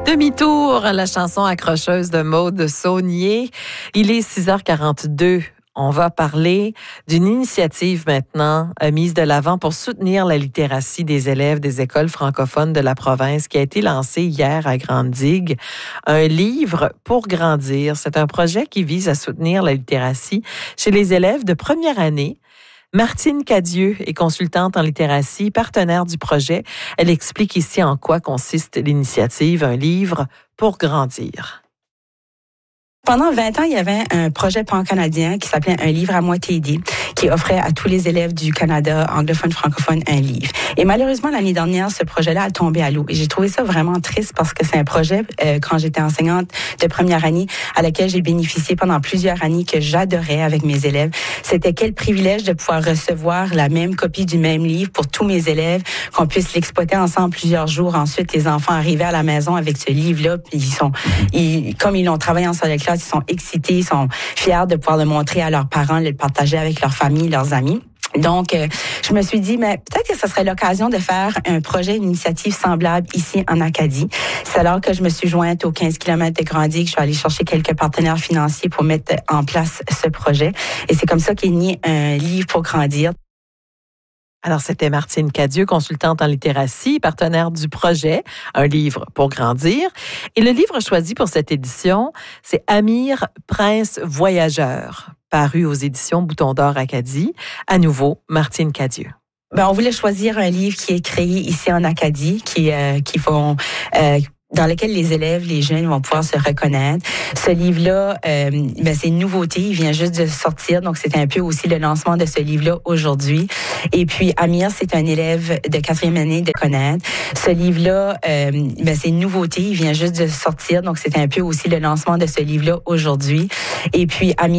Demi-tour, la chanson accrocheuse de Maude Saunier. Il est 6h42. On va parler d'une initiative maintenant mise de l'avant pour soutenir la littératie des élèves des écoles francophones de la province qui a été lancée hier à Grande-Digue. Un livre pour grandir. C'est un projet qui vise à soutenir la littératie chez les élèves de première année. Martine Cadieux est consultante en littératie, partenaire du projet. Elle explique ici en quoi consiste l'initiative, un livre pour grandir. Pendant 20 ans, il y avait un projet pan-canadien qui s'appelait Un livre à moitié dit, qui offrait à tous les élèves du Canada anglophone, francophone, un livre. Et malheureusement, l'année dernière, ce projet-là a tombé à l'eau. Et j'ai trouvé ça vraiment triste parce que c'est un projet, quand j'étais enseignante de première année, à laquelle j'ai bénéficié pendant plusieurs années, que j'adorais avec mes élèves. C'était quel privilège de pouvoir recevoir la même copie du même livre pour tous mes élèves, qu'on puisse l'exploiter ensemble plusieurs jours. Ensuite, les enfants arrivaient à la maison avec ce livre-là, puis comme ils l'ont travaillé en salle de classe, ils sont excités, ils sont fiers de pouvoir le montrer à leurs parents, le partager avec leur famille, leurs amis. Donc, je me suis dit, mais peut-être que ce serait l'occasion de faire un projet, une initiative semblable ici en Acadie. C'est alors que je me suis jointe aux 15 km de Grande-Digue que je suis allée chercher quelques partenaires financiers pour mettre en place ce projet. Et c'est comme ça qu'est né un livre pour grandir. Alors, c'était Martine Cadieux, consultante en littératie, partenaire du projet, un livre pour grandir. Et le livre choisi pour cette édition, c'est Amir, prince voyageur, paru aux éditions Bouton d'Or Acadie. À nouveau, Martine Cadieux. On voulait choisir un livre qui est créé ici en Acadie, dans lequel les élèves, les jeunes vont pouvoir se reconnaître. Ce livre-là, c'est une nouveauté, il vient juste de sortir, donc c'était un peu aussi le lancement de ce livre-là aujourd'hui. Et puis, Amir, c'est un élève de 4e année de connaître. Ce livre-là, c'est une nouveauté, il vient juste de sortir, donc c'était un peu aussi le lancement de ce livre-là aujourd'hui. Et puis, Amir